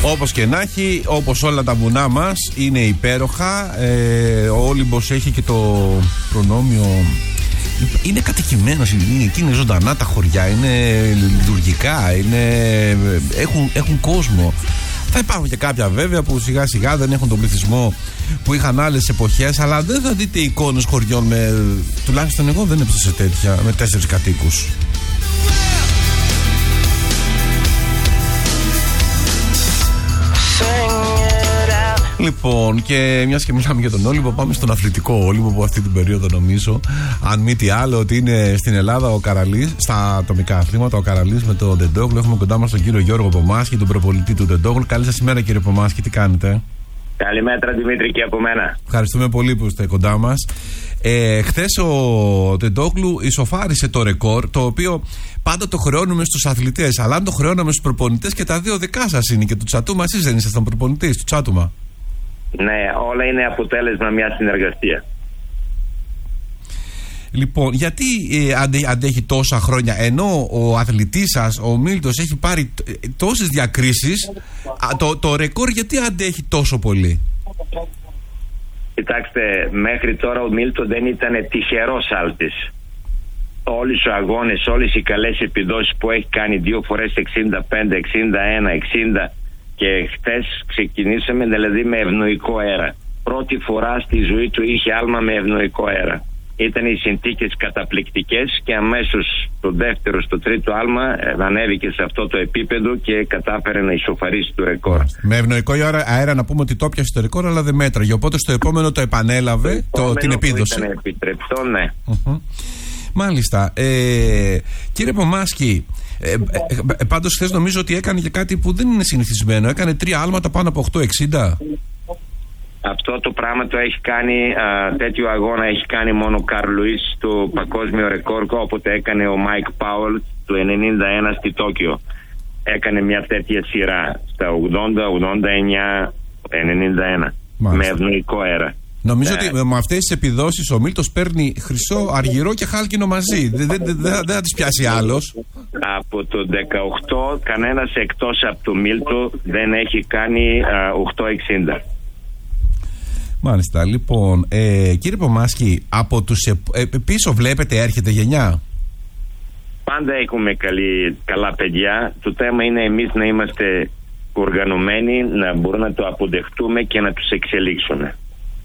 Όπως και να έχει, όπως όλα τα βουνά μας είναι υπέροχα. Ο Όλυμπος έχει και το προνόμιο. Είναι κατοικημένος, εκεί είναι ζωντανά τα χωριά, είναι λειτουργικά, έχουν κόσμο. Θα υπάρχουν και κάποια βέβαια που σιγά σιγά δεν έχουν τον πληθυσμό που είχαν άλλες εποχές, αλλά δεν θα δείτε εικόνες χωριών τουλάχιστον εγώ δεν έπαιζα σε τέτοια, με 4 κατοίκους. Λοιπόν, και μιας και μιλάμε για τον Όλυμπο, πάμε στον αθλητικό Όλυμπο που αυτή την περίοδο νομίζω, αν μη τι άλλο, ότι είναι στην Ελλάδα ο Καραλής, στα ατομικά αθλήματα, ο Καραλής με τον Τεντόγλου. Έχουμε κοντά μας τον κύριο Γιώργο Πομάσκη, τον προπονητή του Τεντόγλου. Καλή σας ημέρα, κύριε Πομάσκη, τι κάνετε? Καλημέρα, Δημήτρη, και από μένα. Ευχαριστούμε πολύ που είστε κοντά μας. Χθες ο Τεντόγλου ισοφάρισε το ρεκόρ, το οποίο πάντα το χρεώνουμε στους αθλητές, αλλά αν το χρεώναμε στους προπονητές, και τα δύο δικά σας είναι, και του Τσάτουμα, εσείς δεν ήσασταν προπονητής του Τσάτουμα? Ναι, όλα είναι αποτέλεσμα μια συνεργασία. Λοιπόν, γιατί αντέχει τόσα χρόνια, ενώ ο αθλητής σας, ο Μίλτος, έχει πάρει τόσες διακρίσεις, το ρεκόρ γιατί αντέχει τόσο πολύ? Κοιτάξτε, μέχρι τώρα ο Μίλτο δεν ήταν τυχερός άλτης. Όλοι οι αγώνες, όλες οι καλές επιδόσεις που έχει κάνει 2 φορές 65, 61, 60, και χτες ξεκινήσαμε δηλαδή με ευνοϊκό αέρα. Πρώτη φορά στη ζωή του είχε άλμα με ευνοϊκό αέρα. Ήταν οι συνθήκες καταπληκτικές και αμέσως το δεύτερο, στο τρίτο άλμα ανέβηκε σε αυτό το επίπεδο και κατάφερε να ισοφαρίσει το ρεκόρ. Με ευνοϊκό αέρα να πούμε ότι το πιασε το ρεκόρ, αλλά δεν μέτραγε. Οπότε στο επόμενο το επανέλαβε την επίδοση. Ήταν επιτρεπτό, ναι. Μάλιστα. Κύριε Πομάσκη, πάντως χθες νομίζω ότι έκανε και κάτι που δεν είναι συνηθισμένο. Έκανε 3 άλματα πάνω από 8,60. Αυτό το πράγμα το έχει κάνει, τέτοιο αγώνα έχει κάνει μόνο ο Καρλ Λουίς, το παγκόσμιο ρεκόρ, όποτε έκανε ο Μάικ Πάουελ το 91 στη Τόκιο. Έκανε μια τέτοια σειρά στα 80, 89, 91. Μάλιστα. Με ευνοϊκό αέρα. Νομίζω ότι με αυτές τις επιδόσεις ο Μίλτος παίρνει χρυσό, αργυρό και χάλκινο μαζί. Δεν θα τις πιάσει άλλος. Από το 18 κανένας εκτός από το Μίλτο δεν έχει κάνει 8,60. Μάλιστα, λοιπόν, κύριε Πομάσκη, από τους πίσω βλέπετε έρχεται γενιά? Πάντα έχουμε καλά παιδιά. Το θέμα είναι εμείς να είμαστε οργανωμένοι, να μπορούμε να το αποδεχτούμε και να τους εξελίξουμε.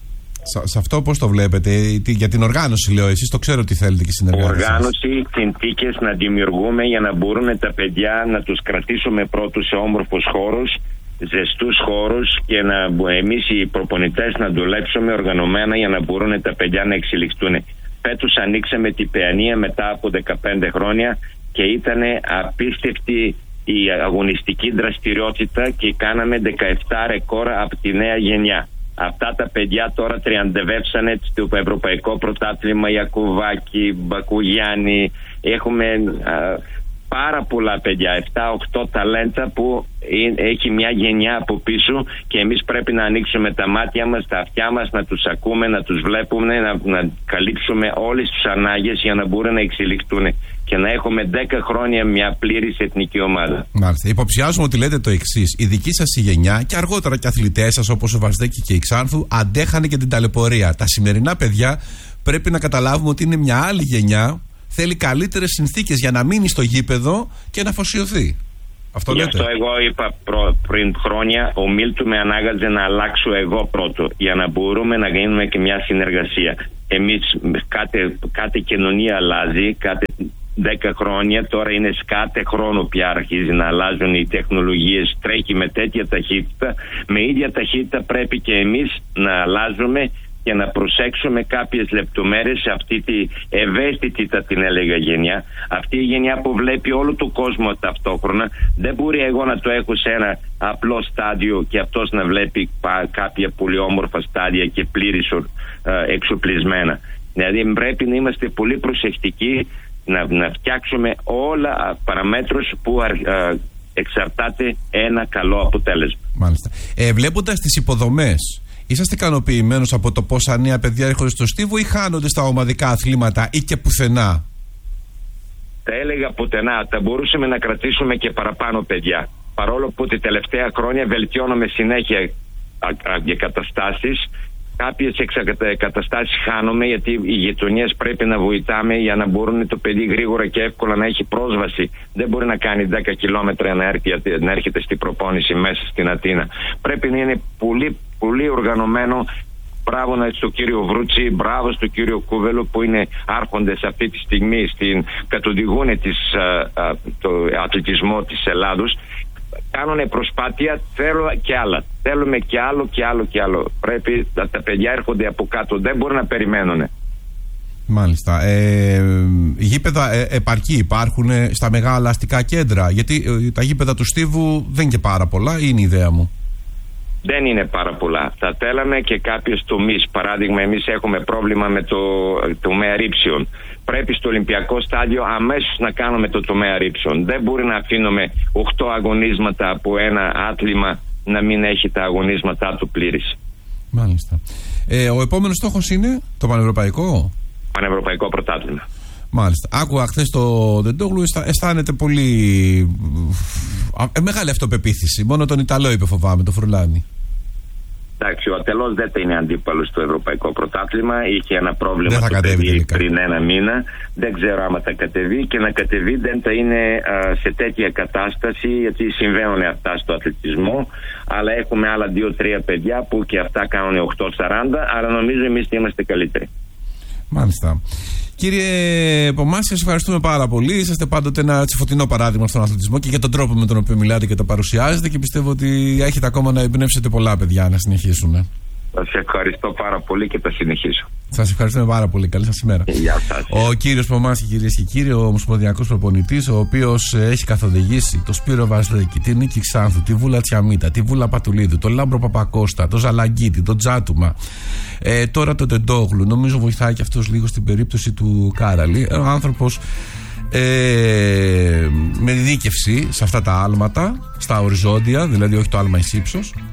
Σε αυτό πώς το βλέπετε, για την οργάνωση λέω, εσείς το ξέρω ότι θέλετε και συνεργάτες? Οργάνωση, συνθήκες να δημιουργούμε για να μπορούν τα παιδιά να τους κρατήσουμε πρώτους σε όμορφους χώρους, ζεστούς χώρους, και να εμείς οι προπονητές να δουλέψουμε οργανωμένα για να μπορούν τα παιδιά να εξελιχθούν. Φέτος ανοίξαμε την Παιανία μετά από 15 χρόνια και ήταν απίστευτη η αγωνιστική δραστηριότητα και κάναμε 17 ρεκόρ από τη νέα γενιά. Αυτά τα παιδιά τώρα τριαντευεύσανε στο Ευρωπαϊκό Πρωτάθλημα Ιακουβάκη, Μπακουγιάννη. Έχουμε πάρα πολλά παιδιά, 7-8 ταλέντα που έχει μια γενιά από πίσω, και εμείς πρέπει να ανοίξουμε τα μάτια μας, τα αυτιά μας, να τους ακούμε, να τους βλέπουμε, να καλύψουμε όλες τις ανάγκες για να μπορούν να εξελιχθούν και να έχουμε 10 χρόνια μια πλήρης εθνική ομάδα. Μάλιστα. Υποψιάζομαι ότι λέτε το εξής: η δική σας η γενιά και αργότερα και αθλητές σας όπως ο Βαρδέκη και η Ξάνθου αντέχανε και την ταλαιπωρία. Τα σημερινά παιδιά πρέπει να καταλάβουμε ότι είναι μια άλλη γενιά. Θέλει καλύτερες συνθήκες για να μείνει στο γήπεδο και να αφοσιωθεί. Αυτό λέτε? Γι' αυτό εγώ είπα πριν χρόνια, ο Μίλτου με ανάγκαζε να αλλάξω εγώ πρώτο, για να μπορούμε να γίνουμε και μια συνεργασία. Εμείς κάθε κοινωνία αλλάζει, κάθε 10 χρόνια, τώρα είναι κάθε χρόνο πια αρχίζει να αλλάζουν οι τεχνολογίες, τρέχει με τέτοια ταχύτητα. Με ίδια ταχύτητα πρέπει και εμείς να αλλάζουμε και να προσέξουμε κάποιες λεπτομέρειες σε αυτή τη ευαίσθητη, θα την έλεγα, γενιά. Αυτή η γενιά που βλέπει όλο τον κόσμο ταυτόχρονα. Δεν μπορεί εγώ να το έχω σε ένα απλό στάδιο και αυτός να βλέπει κάποια πολύ όμορφα στάδια και πλήρης εξοπλισμένα. Δηλαδή πρέπει να είμαστε πολύ προσεκτικοί, να φτιάξουμε όλα παραμέτρους που εξαρτάται ένα καλό αποτέλεσμα. Μάλιστα. Βλέποντας τις υποδομές, είσαστε ικανοποιημένος από το πόσα νέα παιδιά έρχονται στο Στίβο ή χάνονται στα ομαδικά αθλήματα ή και πουθενά? Θα έλεγα πουθενά. Θα μπορούσαμε να κρατήσουμε και παραπάνω παιδιά. παρόλο που τα τελευταία χρόνια βελτιώνουμε συνέχεια καταστάσεις. Κάποιες καταστάσεις χάνουμε, γιατί οι γειτονιές πρέπει να βοηθάμε για να μπορούν το παιδί γρήγορα και εύκολα να έχει πρόσβαση. Δεν μπορεί να κάνει 10 χιλιόμετρα να έρχεται στην προπόνηση μέσα στην Αθήνα. Πρέπει να είναι πολύ, πολύ οργανωμένο. Μπράβο στον κύριο Βρούτσι, μπράβο στον κύριο Κούβελο που είναι άρχοντες αυτή τη στιγμή κατοδηγούν το αθλητισμό της Ελλάδος. Κάνουν προσπάθεια, θέλω και άλλα. Θέλουμε και άλλο. Πρέπει τα παιδιά έρχονται από κάτω, δεν μπορούν να περιμένουν. Μάλιστα. Γήπεδα επαρκή υπάρχουν στα μεγάλα αστικά κέντρα? Γιατί τα γήπεδα του Στίβου δεν είναι και πάρα πολλά, είναι η ιδέα μου. Δεν είναι πάρα πολλά. Θα θέλαμε και κάποιους τομείς. Παράδειγμα, εμείς έχουμε πρόβλημα με το τομέα ρήψεων. Πρέπει στο Ολυμπιακό στάδιο αμέσως να κάνουμε το τομέα ρήψεων. Δεν μπορεί να αφήνουμε 8 αγωνίσματα από ένα άθλημα να μην έχει τα αγωνίσματά του πλήρης. Μάλιστα. Ο επόμενος στόχος είναι το πανευρωπαϊκό. Πανευρωπαϊκό πρωτάθλημα. Μάλιστα. Άκουγα χθες το Ντεντόγλου, αισθάνεται πολύ μεγάλη αυτοπεποίθηση. Μόνο τον Ιταλό είπε, φοβάμαι, το Φρουλάνι. Εντάξει, ο Ατελός δεν είναι αντίπαλος στο Ευρωπαϊκό Πρωτάθλημα. Είχε ένα πρόβλημα το παιδί πριν ένα μήνα. Δεν ξέρω άμα θα κατεβεί, και να κατεβεί δεν θα είναι σε τέτοια κατάσταση, γιατί συμβαίνουν αυτά στο αθλητισμό. Αλλά έχουμε άλλα 2-3 παιδιά που και αυτά κάνουν 8-40, αλλά νομίζω εμείς είμαστε καλύτεροι. Μάλιστα. Κύριε Πομάση, σας ευχαριστούμε πάρα πολύ. Είσαστε πάντοτε ένα φωτεινό παράδειγμα στον αθλητισμό και για τον τρόπο με τον οποίο μιλάτε και τα παρουσιάζετε, και πιστεύω ότι έχετε ακόμα να εμπνεύσετε πολλά παιδιά να συνεχίσουν. Σας ευχαριστώ πάρα πολύ και θα συνεχίσω. Σας ευχαριστούμε πάρα πολύ. Καλή σας ημέρα. Γεια σας. Ο κύριος Πομάση, κυρίες και κύριοι, ο ομοσπονδιακός προπονητής, ο οποίος έχει καθοδηγήσει το Σπύρο Βαζδέκη, την Νίκη Ξάνθου, τη Βούλα Τσιαμίτα, τη Βούλα Πατουλίδου, τον Λάμπρο Παπακώστα, τον Ζαλαγκίτη, τον Τζάτουμα, τώρα τον Τεντόγλου. Νομίζω βοηθάει και αυτός λίγο στην περίπτωση του Κάραλη. Ο άνθρωπος με δίκευση σε αυτά τα άλματα, στα οριζόντια, δηλαδή όχι το άλμα εις ύψος,